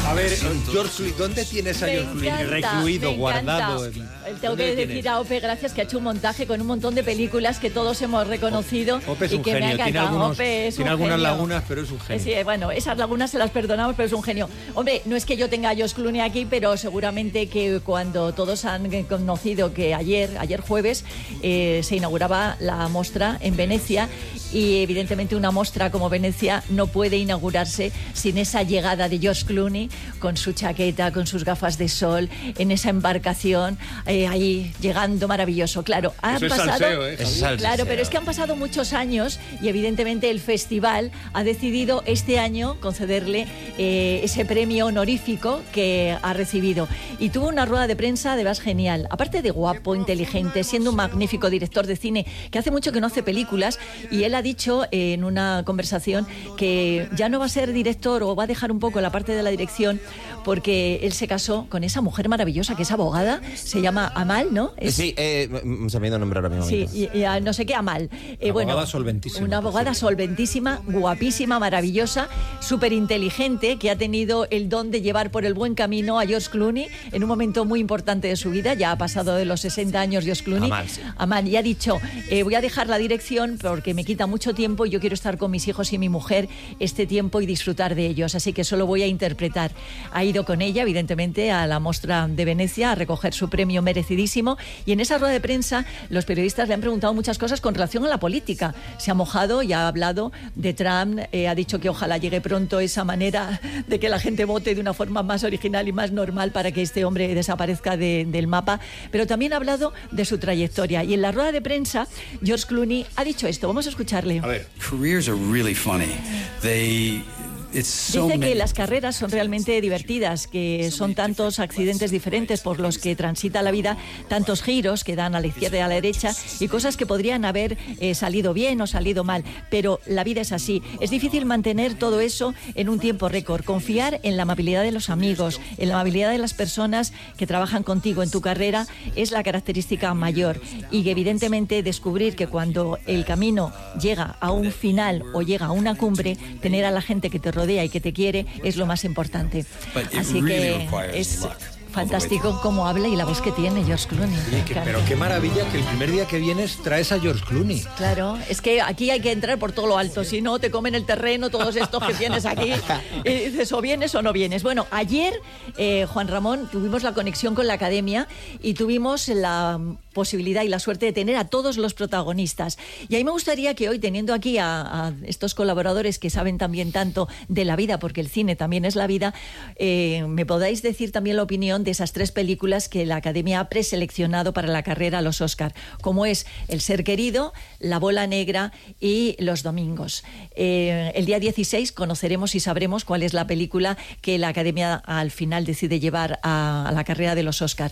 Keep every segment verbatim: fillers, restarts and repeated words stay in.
A ver, George Clooney, ¿dónde tienes a Me George Clooney encanta, recluido, me guardado? encanta. Tengo que decir a Ope gracias, que ha hecho un montaje con un montón de películas que todos hemos reconocido. Ope es y un que genio, me ha tiene, encantado. algunos, Ope es tiene un algunas genio. lagunas, pero es un genio. Sí, bueno, esas lagunas se las perdonamos, pero es un genio. Hombre, no es que yo tenga a George Clooney aquí, pero seguramente que cuando todos han conocido que ayer, ayer jueves, eh, se inauguraba la mostra en Venecia, y evidentemente una mostra como Venecia no puede inaugurarse sin esa llegada de George Clooney con su chaqueta, con sus gafas de sol, en esa embarcación, eh, ahí llegando maravilloso. Claro, han Eso es pasado, salseo, ¿eh, es salseo. Claro, pero es que han pasado muchos años y evidentemente el festival ha decidido este año concederle eh, ese premio honorífico que ha recibido. Y tuvo una rueda de prensa de veras genial. Aparte de guapo, inteligente, siendo un magnífico director de cine, que hace mucho que no hace películas, y él ha dicho eh, en una conversación que ya no va a ser director, o va a dejar un poco la parte de la dirección, porque él se casó con esa mujer maravillosa que es abogada, se llama Amal, ¿no? Es, Sí, eh, se me ha ido a nombrar ahora mismo. Sí, y, y a no sé qué Amal. Eh, Una abogada bueno, solventísima. Una abogada solventísima, guapísima, maravillosa, súper inteligente, que ha tenido el don de llevar por el buen camino a George Clooney en un momento muy importante de su vida. Ya ha pasado de los sesenta años George Clooney. Amal, sí. Amal, y ha dicho, eh, voy a dejar la dirección porque me quita mucho tiempo y yo quiero estar con mis hijos y mi mujer este tiempo y disfrutar de ellos, así que solo voy a interpretar. Ha ido con ella, evidentemente, a la Mostra de Venecia a recoger su premio merecidísimo, y en esa rueda de prensa los periodistas le han preguntado muchas cosas con relación a la política. Se ha mojado y ha hablado de Trump, eh, ha dicho que ojalá llegue pronto esa manera de que la gente vote de una forma más original y más normal para que este hombre desaparezca de, del mapa, pero también ha hablado de su trayectoria. Y en la rueda de prensa George Clooney ha dicho esto, vamos a escucharle. A ver. Careers are really funny. They It's so Dice many. que las carreras son realmente divertidas, que son tantos accidentes diferentes por los que transita la vida, tantos giros que dan a la izquierda y a la derecha, y cosas que podrían haber eh, salido bien o salido mal, pero la vida es así. Es difícil mantener todo eso en un tiempo récord. Confiar en la amabilidad de los amigos, en la amabilidad de las personas que trabajan contigo en tu carrera es la característica mayor, y que evidentemente descubrir que cuando el camino llega a un final o llega a una cumbre, tener a la gente que te rodea y que te quiere es lo más importante. Así que es fantástico cómo habla y la voz que tiene George Clooney. Oye, que, pero qué maravilla que el primer día que vienes traes a George Clooney. Claro, es que aquí hay que entrar por todo lo alto, si no te comen el terreno todos estos que tienes aquí. Y dices, o vienes o no vienes. Bueno, ayer, eh, Juan Ramón, tuvimos la conexión con la Academia y tuvimos la posibilidad y la suerte de tener a todos los protagonistas. Y a mí me gustaría que hoy, teniendo aquí a, a estos colaboradores que saben también tanto de la vida, porque el cine también es la vida, eh, me podáis decir también la opinión de esas tres películas que la Academia ha preseleccionado para la carrera a los Oscar, como es El ser querido, La bola negra y Los domingos. Eh, el día dieciséis conoceremos y sabremos cuál es la película que la Academia al final decide llevar a, a la carrera de los Oscar.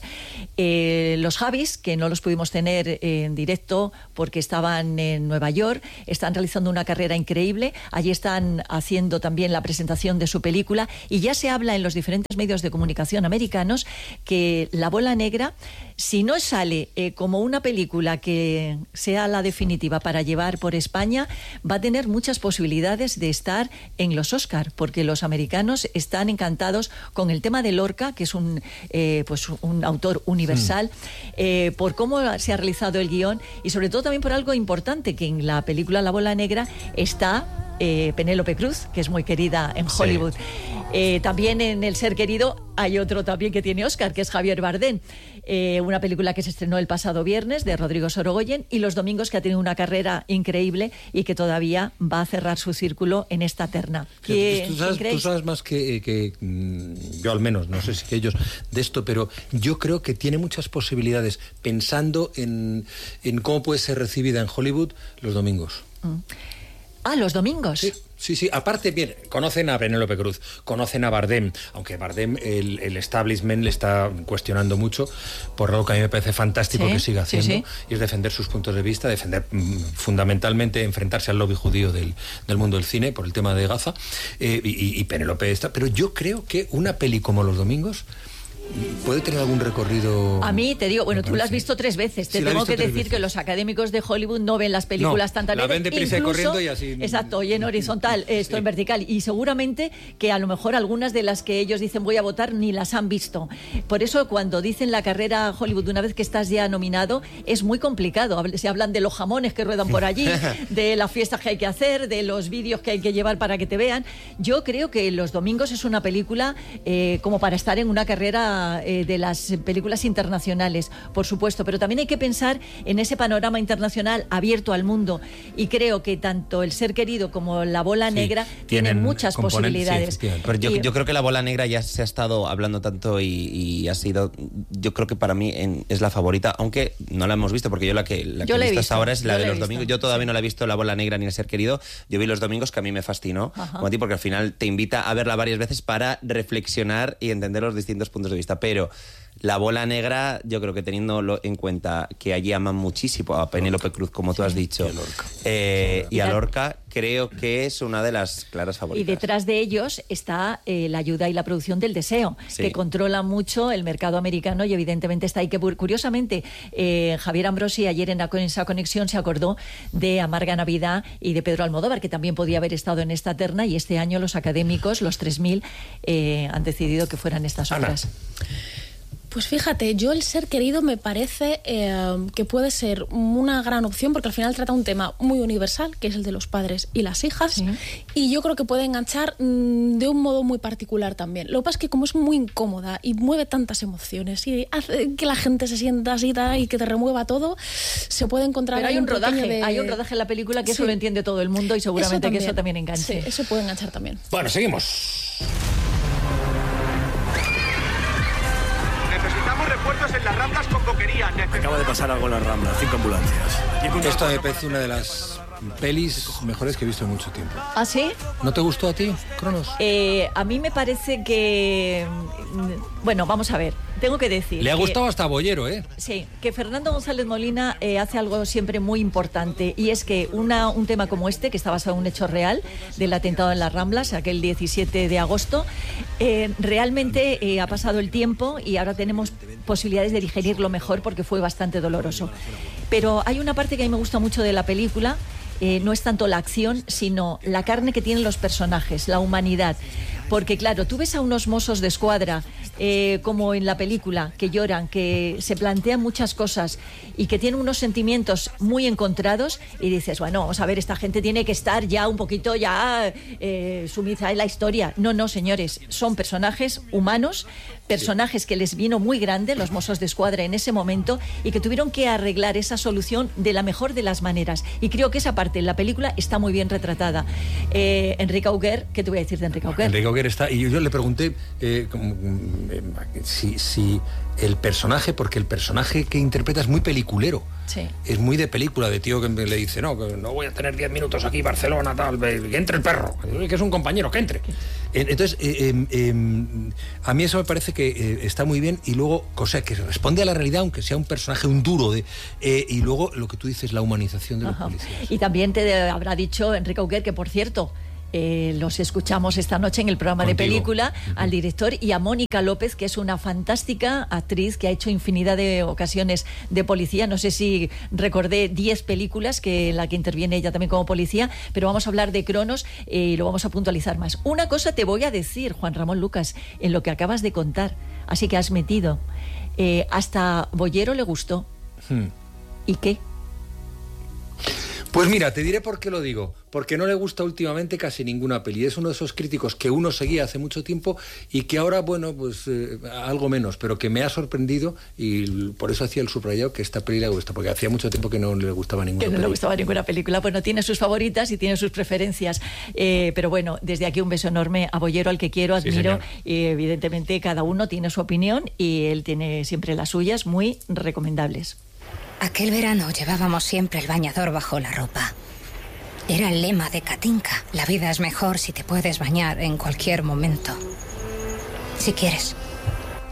Eh, los Javis, que no los pudimos tener en directo porque estaban en Nueva York, están realizando una carrera increíble. Allí están haciendo también la presentación de su película, y ya se habla en los diferentes medios de comunicación americanos que La bola negra, si no sale eh, como una película que sea la definitiva para llevar por España, va a tener muchas posibilidades de estar en los Oscar, porque los americanos están encantados con el tema de Lorca, que es un, eh, pues un autor universal, mm. eh, por cómo se ha realizado el guión, y sobre todo también por algo importante, que en la película La bola negra está Eh, Penélope Cruz, que es muy querida en Hollywood. Sí. Eh, también en El ser querido hay otro también que tiene Oscar, que es Javier Bardem. Eh, una película que se estrenó el pasado viernes, de Rodrigo Sorogoyen, y Los domingos, que ha tenido una carrera increíble y que todavía va a cerrar su círculo en esta terna. ¿Qué, tú, sabes, tú sabes más que, que mm, yo, al menos, no sé si que ellos, de esto, pero yo creo que tiene muchas posibilidades pensando en, en cómo puede ser recibida en Hollywood Los domingos. Mm. Ah, Los domingos. Sí, sí, sí. Aparte, bien, conocen a Penélope Cruz, conocen a Bardem, aunque Bardem, el, el establishment le está cuestionando mucho por algo que a mí me parece fantástico sí, que siga haciendo, sí, sí. y es defender sus puntos de vista, defender mm, fundamentalmente, enfrentarse al lobby judío del, del mundo del cine por el tema de Gaza, eh, y, y Penélope está. Pero yo creo que una peli como Los domingos ¿puede tener algún recorrido? A mí, te digo, bueno, tú la has visto tres veces. Te Sí, tengo que decir veces. que los académicos de Hollywood no ven las películas No, tantas la veces. ven deprisa y incluso- corriendo y así- Exacto, y en horizontal, esto Sí. en vertical. Y seguramente que a lo mejor algunas de las que ellos dicen voy a votar ni las han visto. Por eso cuando dicen la carrera Hollywood, una vez que estás ya nominado, es muy complicado. Habl- Se hablan de los jamones que ruedan por allí, de las fiestas que hay que hacer, de los vídeos que hay que llevar para que te vean. Yo creo que Los Domingos es una película eh, como para estar en una carrera eh, de las películas internacionales, por supuesto, pero también hay que pensar en ese panorama internacional abierto al mundo, y creo que tanto El Ser Querido como La Bola Sí, Negra tienen tienen muchas componentes, sí, posibilidades. efectivamente. Pero yo, Y- yo creo que La Bola Negra ya se ha estado hablando tanto y, y ha sido, yo creo que para mí en- es la favorita, aunque no la hemos visto, porque yo la que, la que Yo he la he visto visto, hasta ahora es la yo de la he Los visto, Domingos. Yo todavía sí. no la he visto La Bola Negra ni El Ser Querido. Yo vi Los Domingos, que a mí me fascinó, Ajá. como a ti, porque al final te invita a verla varias veces para reflexionar y entender los distintos puntos de vista. Pero La Bola Negra, yo creo que teniendo lo- en cuenta que allí aman muchísimo a Penélope Cruz, como tú has dicho, eh, y a Lorca, creo que es una de las claras Y favoritas. detrás de ellos está eh, la ayuda y la producción del Deseo, Sí. que controla mucho el mercado americano, y evidentemente está ahí. Que curiosamente, eh, Javier Ambrosi ayer en, la, en esa conexión se acordó de Amarga Navidad y de Pedro Almodóvar, que también podía haber estado en esta terna, y este año los académicos, los tres mil, eh, han decidido que fueran estas Ana. obras. Pues fíjate, yo El Ser Querido me parece eh, que puede ser una gran opción, porque al final trata un tema muy universal, que es el de los padres y las hijas, Sí. y yo creo que puede enganchar mm, de un modo muy particular también. Lo que pasa es que como es muy incómoda y mueve tantas emociones y hace que la gente se sienta así ta, y que te remueva todo, se puede encontrar Pero hay ahí un pequeño rodaje, de- hay un rodaje en la película que Sí. eso lo entiende todo el mundo, y seguramente que eso también enganche. Sí, eso puede enganchar también. Bueno, seguimos. Necesitamos refuerzos en las Ramblas con boquería. Acaba de pasar algo en la Rambla, cinco ambulancias. Esto me parece una de las pelis mejores que he visto en mucho tiempo. ¿Ah, sí? ¿No te gustó a ti, Cronos? Eh, a mí me parece que... mm, Bueno, vamos a ver. Tengo que decir... Le ha que- gustado hasta Bollero, ¿eh? Sí, que Fernando González Molina eh, hace algo siempre muy importante, y es que una, un tema como este, que está basado en un hecho real del atentado en las Ramblas, aquel diecisiete de agosto, eh, realmente eh, ha pasado el tiempo y ahora tenemos posibilidades de digerirlo mejor, porque fue bastante doloroso. Pero hay una parte que a mí me gusta mucho de la película. Eh, no es tanto la acción, sino la carne que tienen los personajes, la humanidad. Porque claro, tú ves a unos mozos de escuadra, eh, como en la película, que lloran, que se plantean muchas cosas y que tienen unos sentimientos muy encontrados, y dices, bueno, vamos a ver, esta gente tiene que estar ya un poquito ya eh, sumisa en la historia. No, no, señores, son personajes humanos, personajes que les vino muy grande, los mozos de escuadra en ese momento, y que tuvieron que arreglar esa solución de la mejor de las maneras. Y creo que esa parte en la película está muy bien retratada. Eh, Enrique Auguer, ¿qué te voy a decir de Enrique Auguer? Enrique Auguer está... Y yo, yo le pregunté eh, como, eh, si, si el personaje, porque el personaje que interpreta es muy peliculero. Sí. Es muy de película, de tío que le dice, no, que no voy a tener diez minutos aquí, Barcelona, tal, que entre el perro, que es un compañero, que entre. Entonces, eh, eh, eh, a mí eso me parece que eh, está muy bien, y luego, o sea, que responde a la realidad, aunque sea un personaje, un duro, de, eh, y luego lo que tú dices, la humanización de los Ajá. policías. Y también te habrá dicho Enrique Auguer que, por cierto, eh, los escuchamos esta noche en el programa Contigo. de película, al director, y a Mónica López, que es una fantástica actriz que ha hecho infinidad de ocasiones de policía. No sé si recordé diez películas que en la que interviene ella también como policía, pero vamos a hablar de Cronos eh, y lo vamos a puntualizar más. Una cosa te voy a decir, Juan Ramón Lucas, en lo que acabas de contar, así que has metido. Eh, hasta Bollero le gustó. Hmm. ¿Y qué? Pues mira, te diré por qué lo digo. Porque no le gusta últimamente casi ninguna peli. Es uno de esos críticos que uno seguía hace mucho tiempo y que ahora, bueno, pues eh, algo menos, pero que me ha sorprendido, y por eso hacía el subrayado que esta peli le gusta, porque hacía mucho tiempo que no le gustaba ninguna Que no peli. le gustaba ninguna película. Bueno, tiene sus favoritas y tiene sus preferencias. Eh, pero bueno, desde aquí un beso enorme a Bollero, al que quiero, Sí, admiro. señor. Y evidentemente cada uno tiene su opinión y él tiene siempre las suyas, muy recomendables. Aquel verano llevábamos siempre el bañador bajo la ropa. Era el lema de Katinka. La vida es mejor si te puedes bañar en cualquier momento. Si quieres.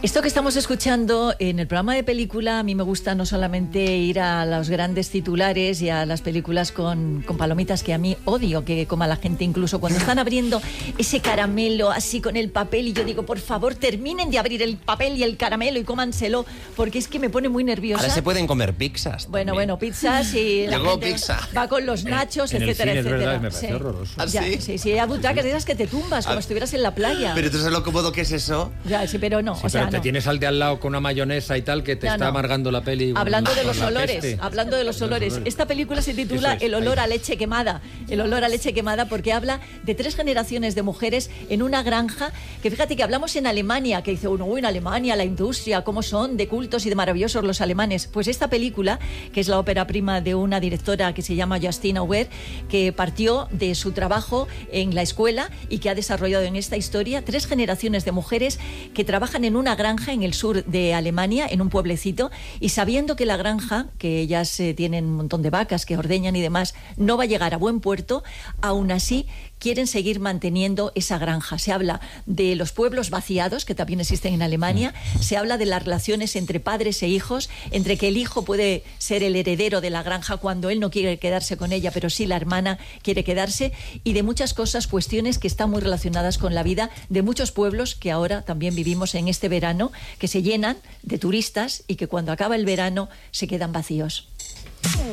Esto que estamos escuchando en el programa de película, a mí me gusta no solamente ir a los grandes titulares y a las películas con, con palomitas, que a mí odio que coma la gente, incluso cuando están abriendo ese caramelo así con el papel, y yo digo, por favor, terminen de abrir el papel y el caramelo y cómanselo, porque es que me pone muy nerviosa. Ahora se pueden comer pizzas. Bueno, también. bueno, pizzas y la Llegó gente pizza. va con los nachos, en etcétera, el cine, etcétera. Es verdad, me parece sí. horroroso. ¿Ah, Ya, sí? sí, sí, hay butacas de esas que te tumbas, como Ah. estuvieras en la playa. Pero tú sabes lo cómodo que es eso. Ya, sí, pero no, Sí, o sea, pero te no. tienes al de al lado con una mayonesa y tal que te No, está no. amargando la peli. Hablando con- de los con la olores, peste. hablando de los olores. Esta película se titula Eso es, El olor ahí. a leche quemada. El olor a leche quemada, porque habla de tres generaciones de mujeres en una granja, que fíjate que hablamos en Alemania, que dice uno, uy, en Alemania, la industria, cómo son de cultos y de maravillosos los alemanes. Pues esta película, que es la ópera prima de una directora que se llama Justine Auer, que partió de su trabajo en la escuela y que ha desarrollado en esta historia tres generaciones de mujeres que trabajan en una granja en el sur de Alemania, en un pueblecito, y sabiendo que la granja, que ellas eh, tienen un montón de vacas que ordeñan y demás, no va a llegar a buen puerto, aún así quieren seguir manteniendo esa granja. Se habla de los pueblos vaciados, que también existen en Alemania, se habla de las relaciones entre padres e hijos, entre que el hijo puede ser el heredero de la granja cuando él no quiere quedarse con ella, pero sí la hermana quiere quedarse, y de muchas cosas, cuestiones que están muy relacionadas con la vida de muchos pueblos que ahora también vivimos en este verano, que se llenan de turistas y que cuando acaba el verano se quedan vacíos.